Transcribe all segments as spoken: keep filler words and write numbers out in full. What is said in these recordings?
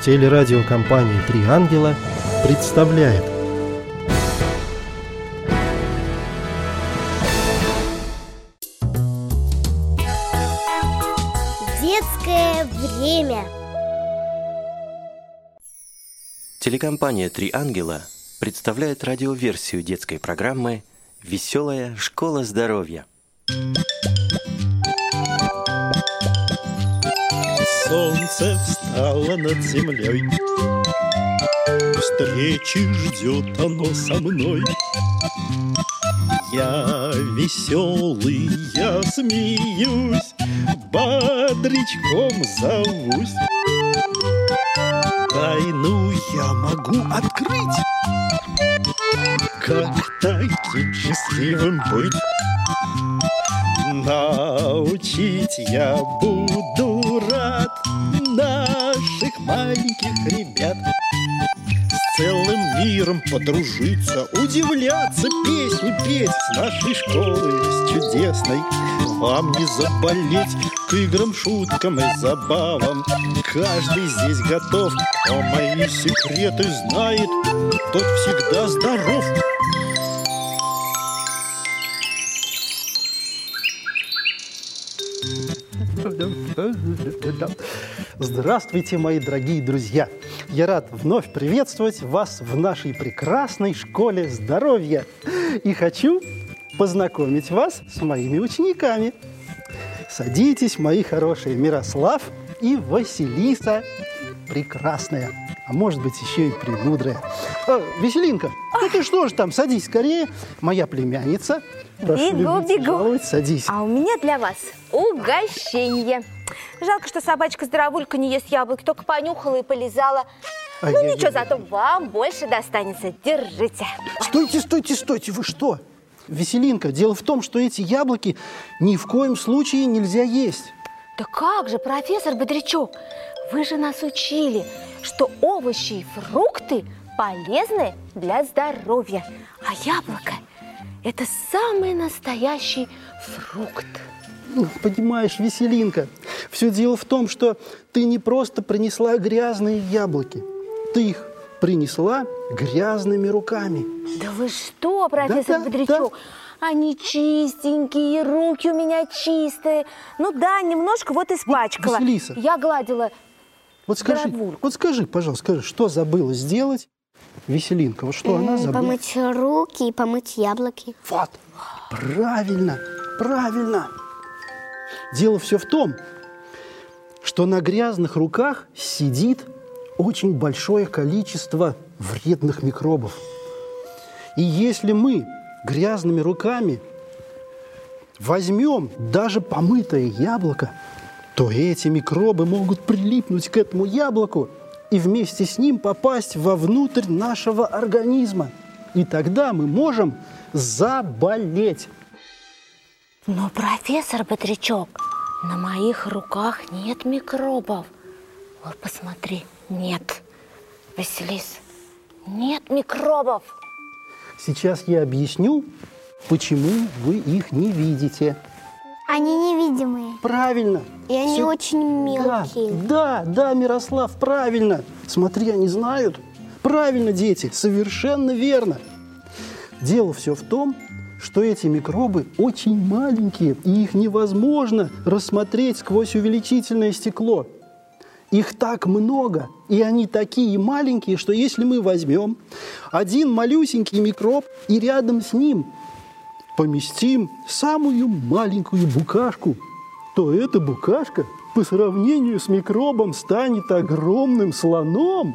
Телерадиокомпания «Три ангела» представляет. Детское время. Телекомпания «Три ангела» представляет радиоверсию детской программы «Веселая школа здоровья». Солнце встало над землей, встречи ждет оно со мной. Я веселый, я смеюсь, бодрячком зовусь. Тайну я могу открыть, как таким счастливым быть. Научить я буду рад наших маленьких ребят. С целым миром подружиться, удивляться, песни петь с нашей школы, с чудесной. Вам не заболеть к играм, шуткам и забавам. Каждый здесь готов, а мои секреты знает, тот всегда здоров. Здравствуйте, мои дорогие друзья! Я рад вновь приветствовать вас в нашей прекрасной школе здоровья. И хочу познакомить вас с моими учениками. Садитесь, мои хорошие Мирослав и Василиса прекрасная, а может быть еще и премудрая. А, Веселинка, ну ты что ж там, садись скорее, моя племянница. Прошу бегу, любить, бегу. жаловать, садись. А у меня для вас угощение. Жалко, что собачка-здоровулька не ест яблоки, только понюхала и полизала. А ну я, ничего, я, зато я. вам больше достанется. Держите. Стойте, стойте, стойте, вы что? Веселинка, дело в том, что эти яблоки ни в коем случае нельзя есть. Да как же, профессор Бодрячок, вы же нас учили, что овощи и фрукты полезны для здоровья. А яблоко – это самый настоящий фрукт. Ну, понимаешь, Веселинка, все дело в том, что ты не просто принесла грязные яблоки, ты их принесла грязными руками. Да вы что, профессор Да, да, Бодрячок? да. Они чистенькие, руки у меня чистые. Ну да, немножко вот испачкала. Василиса. Я гладила. Вот скажи, Здоровульку. вот скажи, пожалуйста, скажи, что забыла сделать Веселинка? Вот что она забыла? Помыть руки и помыть яблоки. Вот, правильно, правильно. Дело все в том, что на грязных руках сидит очень большое количество вредных микробов. И если мы грязными руками возьмем даже помытое яблоко, то эти микробы могут прилипнуть к этому яблоку и вместе с ним попасть вовнутрь нашего организма. И тогда мы можем заболеть. Но, профессор Бодрячок, на моих руках нет микробов. Вот посмотри, нет. Василис, нет микробов. Сейчас я объясню, почему вы их не видите. Они невидимые. Правильно. И они Всё- очень мелкие. Да, да, да, Мирослав, правильно. Смотри, они знают. Правильно, дети, совершенно верно. Дело все в том, что эти микробы очень маленькие, и их невозможно рассмотреть сквозь увеличительное стекло. Их так много, и они такие маленькие, что если мы возьмем один малюсенький микроб и рядом с ним поместим самую маленькую букашку, то эта букашка по сравнению с микробом станет огромным слоном.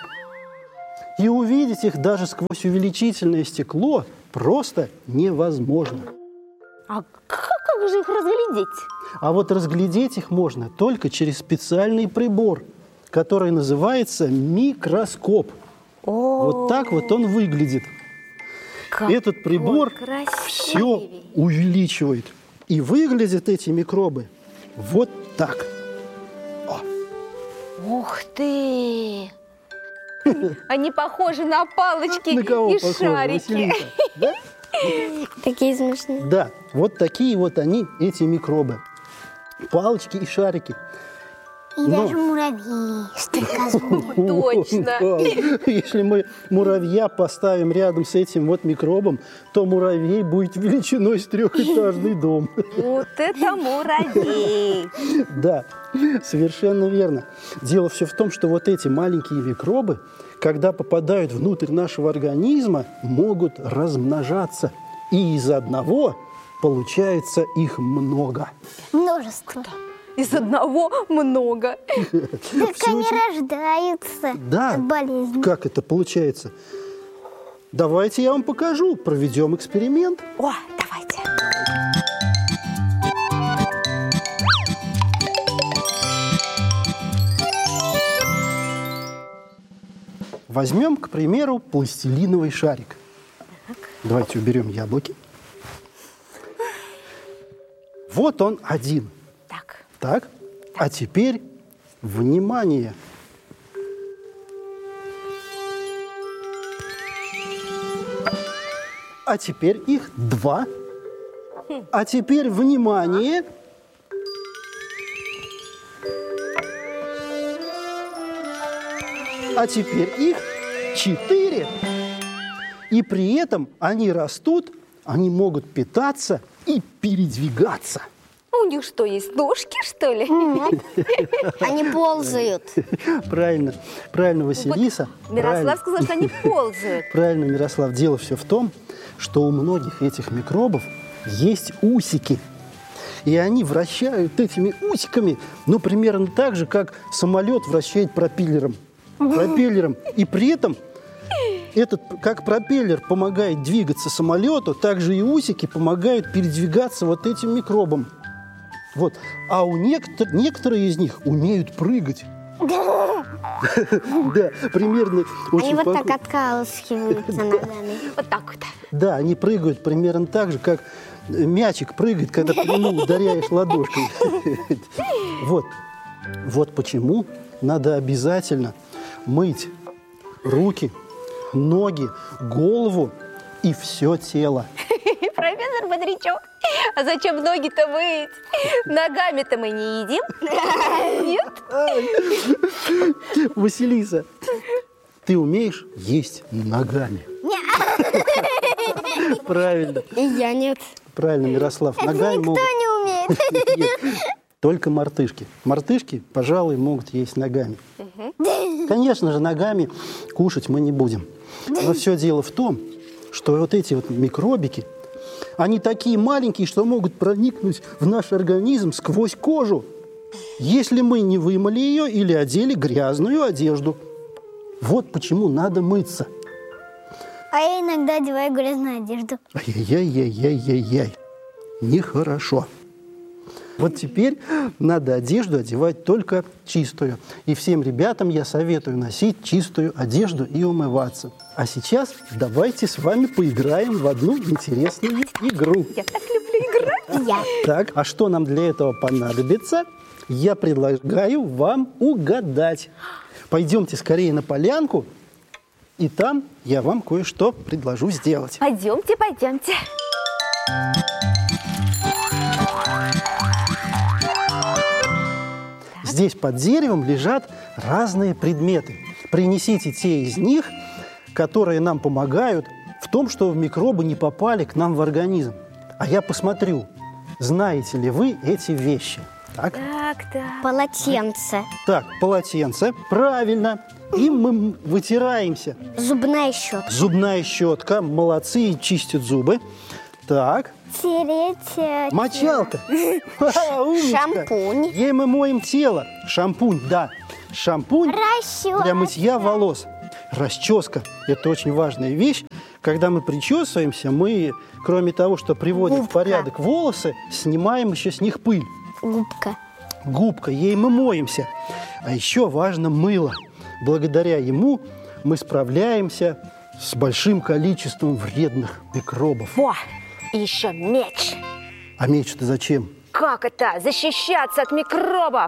И увидеть их даже сквозь увеличительное стекло просто невозможно. А как, как же их разглядеть? А вот разглядеть их можно только через специальный прибор, который называется микроскоп. О, Вот так вот он выглядит. какой Этот прибор красивый. все увеличивает. И выглядят эти микробы вот так. О. Ух ты! Они похожи на палочки На кого и похоже, шарики. Василиса? Да? Такие смешные. Да, вот такие вот они, эти микробы. Палочки и шарики. И Но- даже муравьи, стрекозу. Точно. Если мы муравья поставим рядом с этим вот микробом, то муравей будет величиной с трехэтажный дом. Вот это муравей. Да, совершенно верно. Дело все в том, что вот эти маленькие микробы, когда попадают внутрь нашего организма, могут размножаться. И из одного получается их много. Множество. Из одного много. Так Всё они очень- рождаются Да. от болезни. Как это получается? Давайте я вам покажу. Проведем эксперимент. О, давайте. Возьмем, к примеру, пластилиновый шарик. Давайте уберем яблоки. Вот он один. Так. Так? А теперь внимание. А теперь их два. А теперь внимание. А теперь их четыре. И при этом они растут, они могут питаться и передвигаться. У них что, есть ножки, что ли? Они ползают. Правильно, правильно, Василиса. Мирослав сказал, что они ползают. Правильно, Мирослав. Дело все в том, что у многих этих микробов есть усики. И они вращают этими усиками, ну, примерно так же, как самолет вращает пропеллером. Пропеллером. И при этом этот, как пропеллер помогает двигаться самолету, так же и усики помогают передвигаться вот этим микробам. Вот. А у некотор, некоторые из них умеют прыгать. Да, примерно очень Они вот похоже. так откалываются ногами. Вот так вот. Да, они прыгают примерно так же, как мячик прыгает, когда по нему ударяешь ладошкой. Вот. Вот почему надо обязательно мыть руки, ноги, голову и все тело. Профессор Бодрячок, а зачем ноги-то мыть? Ногами-то мы не едим. Нет? Василиса, ты умеешь есть ногами? Правильно, И я нет. правильно, Мирослав. Ногами Никто могут... не умеет. Нет, только мартышки. Мартышки, пожалуй, могут есть ногами. Конечно же, ногами кушать мы не будем. Но все дело в том, что вот эти вот микробики, они такие маленькие, что могут проникнуть в наш организм сквозь кожу, если мы не вымыли ее или одели грязную одежду. Вот почему надо мыться. А я иногда одеваю грязную одежду. Ай-яй-яй-яй-яй-яй. Нехорошо. Вот теперь надо одежду одевать только чистую. И всем ребятам я советую носить чистую одежду и умываться. А сейчас давайте с вами поиграем в одну интересную игру. Я так люблю играть. Я. Так, а что нам для этого понадобится? Я предлагаю вам угадать. Пойдемте скорее на полянку, и там я вам кое-что предложу сделать. Пойдемте, пойдемте. Здесь под деревом лежат разные предметы. Принесите те из них, которые нам помогают в том, что микробы не попали к нам в организм. А я посмотрю, знаете ли вы эти вещи. Так, Так, так. Полотенце. так, полотенце. Правильно. Им мы вытираемся. Зубная щетка. Зубная щетка. Молодцы, чистят зубы. Так, Тереть. э, мочалка. Ха, умничка. Шампунь. Ей мы моем тело. Шампунь, да. Шампунь Расческа. для мытья волос. Расческа – это очень важная вещь. Когда мы причесываемся, мы, кроме того, что приводим в Губка. порядок волосы, снимаем еще с них пыль. Губка. Губка, ей мы моемся. А еще важно мыло. Благодаря ему мы справляемся с большим количеством вредных микробов. О, и еще меч. А меч-то зачем? Как это? Защищаться от микробов.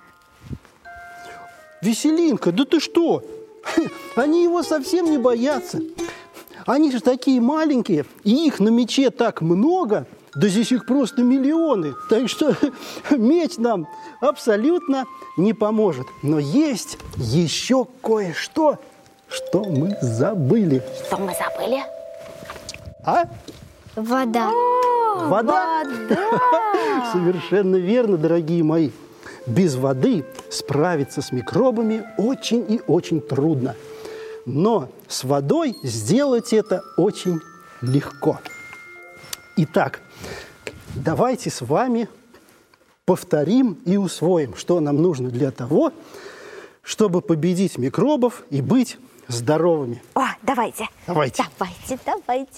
Веселинка, да ты что? Они его совсем не боятся. Они же такие маленькие, и их на мече так много, Да здесь их просто миллионы. Так что меч нам абсолютно не поможет. Но есть еще кое-что, что мы забыли. Что мы забыли? А? Вода. Вода? Вода! Совершенно верно, дорогие мои. Без воды справиться с микробами очень и очень трудно. Но с водой сделать это очень легко. Итак, давайте с вами повторим и усвоим, что нам нужно для того, чтобы победить микробов и быть здоровыми. О, давайте. Давайте. Давайте, давайте.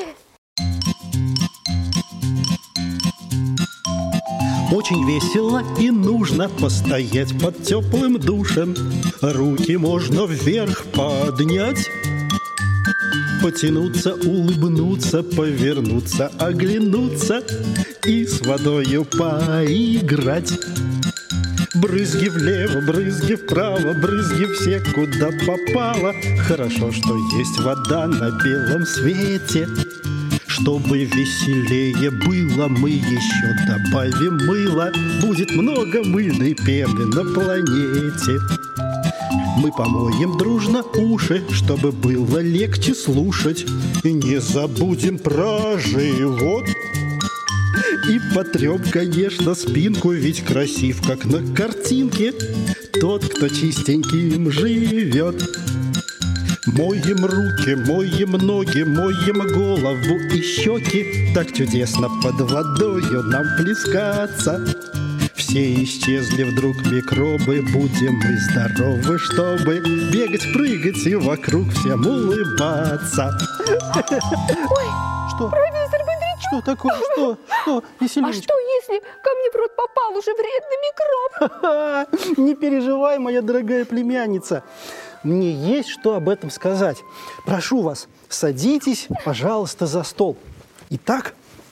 Очень весело и нужно постоять под теплым душем. Руки можно вверх поднять, потянуться, улыбнуться, повернуться, оглянуться и с водою поиграть. Брызги влево, брызги вправо, брызги все, куда попало. Хорошо, что есть вода на белом свете. Чтобы веселее было, мы еще добавим мыло. Будет много мыльной пены на планете. Мы помоем дружно уши, чтобы было легче слушать. И не забудем про живот. И потрем, конечно, спинку, ведь красив, как на картинке, тот, кто чистеньким живет. Моем руки, моем ноги, моем голову и щеки. Так чудесно под водою нам плескаться. Все исчезли вдруг микробы, будем мы здоровы, чтобы бегать, прыгать и вокруг всем улыбаться. Ой, Что? профессор Бодрячок, Что такое? Что? Что? а Веселиночка? что, если ко мне в рот попал уже вредный микроб? Ха-ха! Не переживай, моя дорогая племянница. Мне есть что об этом сказать. Прошу вас, садитесь, пожалуйста, за стол. Итак,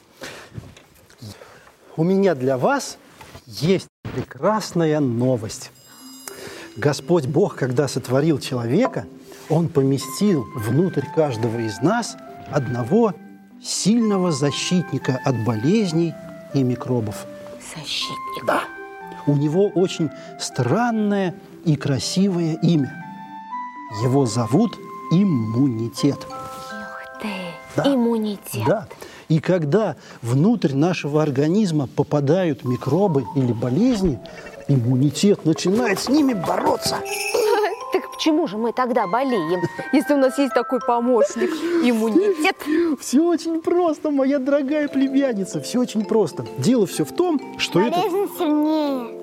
у меня для вас есть прекрасная новость. Господь Бог, когда сотворил человека, Он поместил внутрь каждого из нас одного сильного защитника от болезней и микробов. Защитник. Да. У него очень странное и красивое имя. Его зовут иммунитет. Ух ты, Да. иммунитет. Да. И когда внутрь нашего организма попадают микробы или болезни, иммунитет начинает с ними бороться. Так почему же мы тогда болеем, если у нас есть такой помощник, иммунитет? Все очень просто, моя дорогая племянница, все очень просто. Дело все в том, что это... Болезнь сильнее.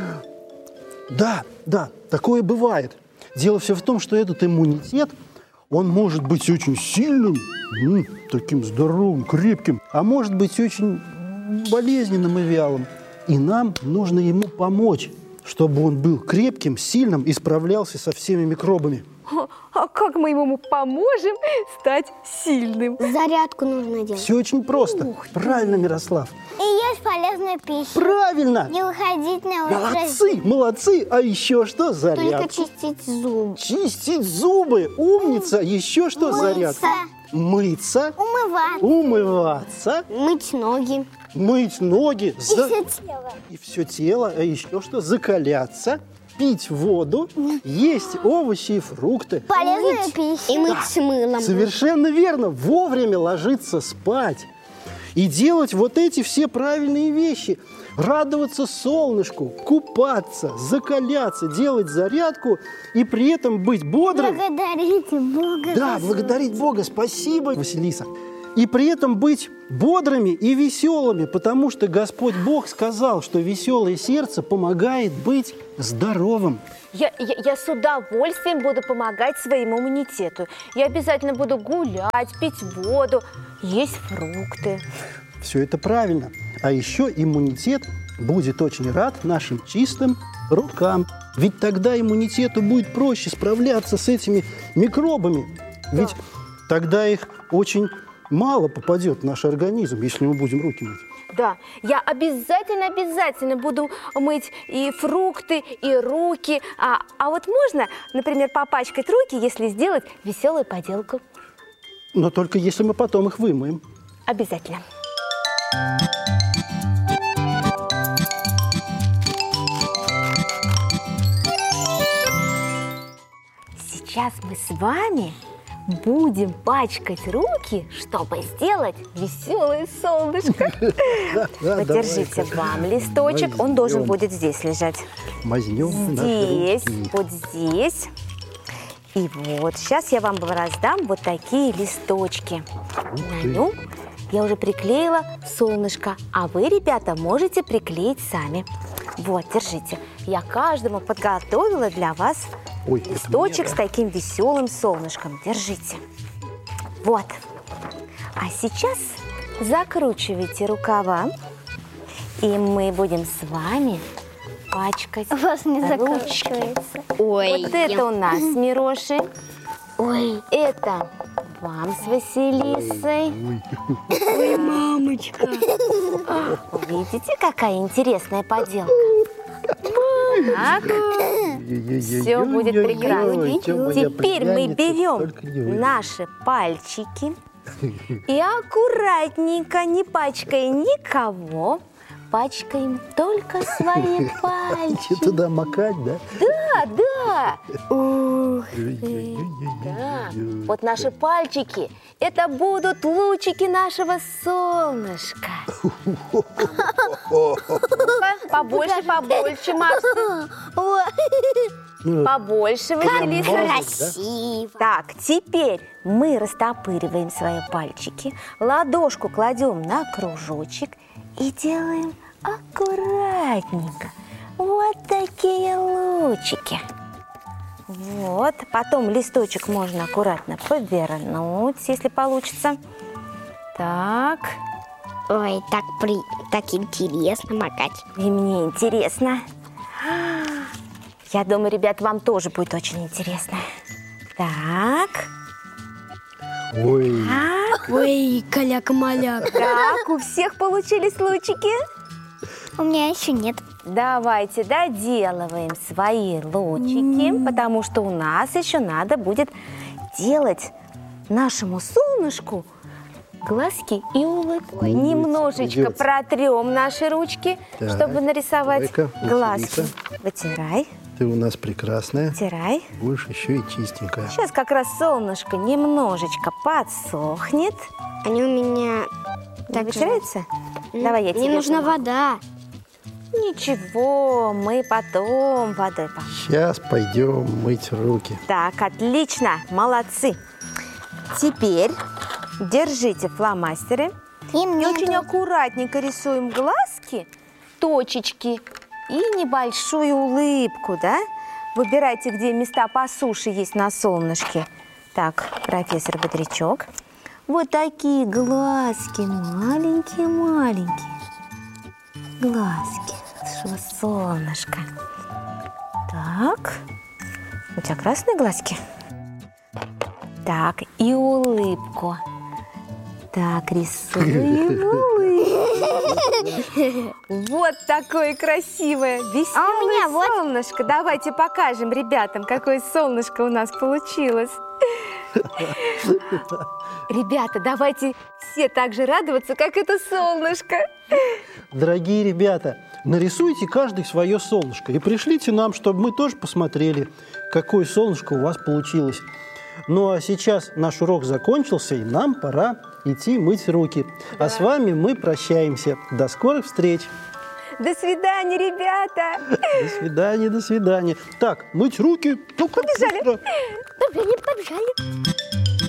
Да, да, такое бывает. Дело все в том, что этот иммунитет, он может быть очень сильным, м, таким здоровым, крепким, а может быть очень болезненным и вялым. И нам нужно ему помочь, чтобы он был крепким, сильным и справлялся со всеми микробами. А как мы ему поможем стать сильным? Зарядку нужно делать. Все очень просто. Правильно, Мирослав. И есть полезная пища. Правильно. Не выходить на улицу. Молодцы, молодцы. А еще что? Только Зарядка. чистить зубы. Чистить зубы. Умница. Еще что? Мыться. Зарядка. Мыться. Умываться. Умываться. Мыть ноги. Мыть ноги. И за- все тело. И все тело. А еще что? Закаляться. Пить воду. Есть овощи и фрукты. Полезная пища. И мыть с мылом. Совершенно верно. Вовремя ложиться спать. И делать вот эти все правильные вещи. Радоваться солнышку, купаться, закаляться, делать зарядку и при этом быть бодрым. Благодарите Бога. Да, за благодарить Бога. Спасибо, Василиса. И при этом быть бодрыми и веселыми, потому что Господь Бог сказал, что веселое сердце помогает быть здоровым. Я, я, я с удовольствием буду помогать своему иммунитету. Я обязательно буду гулять, пить воду, есть фрукты. Все это правильно. А еще иммунитет будет очень рад нашим чистым рукам. Ведь тогда иммунитету будет проще справляться с этими микробами. Ведь тогда их очень мало попадет в наш организм, если мы будем руки мыть. Да, я обязательно-обязательно буду мыть и фрукты, и руки. А, а вот можно, например, попачкать руки, если сделать веселую поделку? Но только если мы потом их вымоем. Обязательно. Сейчас мы с вами будем пачкать руки, чтобы сделать веселое солнышко. Подержите вам листочек, он должен будет здесь лежать. Мазнем Здесь, вот здесь. И вот, сейчас я вам раздам вот такие листочки. На нем я уже приклеила солнышко, а вы, ребята, можете приклеить сами. Вот, держите. Я каждому подготовила для вас Ой, листочек с таким веселым солнышком. Держите. Вот. А сейчас закручивайте рукава, и мы будем с вами пачкать У вас не ручки. закручивается. Ой. Вот это у нас с Мирошей. Ой. Это вам с Василисой. Ой, мамочка. Видите, какая интересная поделка? Так, все будет прекрасно. Теперь мы берем наши пальчики и аккуратненько, не пачкая никого, пачкаем только свои пальчики. Туда макать, да? Да, да. Ух ты. Да. Вот наши пальчики, это будут лучики нашего солнышка. Побольше, побольше, Макс. Побольше, Василиса. Красиво. Так, теперь мы растопыриваем свои пальчики, ладошку кладем на кружочек и делаем аккуратненько вот такие лучики. Вот, потом листочек можно аккуратно повернуть, если получится. Так. Ой, так, при... так интересно макать. И мне интересно. Я думаю, ребят, вам тоже будет очень интересно. Так. Ой. Так. Ой, каляк-маляк. Так, у всех получились лучики? У меня еще нет. Давайте доделываем свои лучики, mm. потому что у нас еще надо будет делать нашему солнышку глазки и улыбку. Ой, немножечко идет. Протрем наши ручки, так, чтобы нарисовать глазки. Вытирай. Ты у нас прекрасная. Вытирай. Будешь еще и чистенькая. Сейчас как раз солнышко немножечко подсохнет. Они у меня... Так вытираются? Давай я тебе. Мне нужна помогу. вода. Ничего, мы потом водой помоем. Сейчас пойдем мыть руки. Так, отлично, молодцы. Теперь держите фломастеры И, и очень аккуратненько рисуем глазки, точечки и небольшую улыбку, да? Выбирайте, где места по суше есть на солнышке. Так, профессор Бодрячок. Вот такие глазки, маленькие-маленькие. Глазки нашего солнышка. Так, у тебя красные глазки? Так, и улыбку. Так, рисуем улыбку. Вот такое красивое, веселое солнышко. Давайте покажем ребятам, какое солнышко у нас получилось. Ребята, давайте все так же радоваться, как это солнышко. Дорогие ребята, нарисуйте каждый свое солнышко и пришлите нам, чтобы мы тоже посмотрели, какое солнышко у вас получилось. Ну а сейчас наш урок закончился, и нам пора идти мыть руки. Да. А с вами мы прощаемся. До скорых встреч. До свидания, ребята. До свидания, до свидания. Так, мыть руки. Ну, побежали. Побежали, побежали.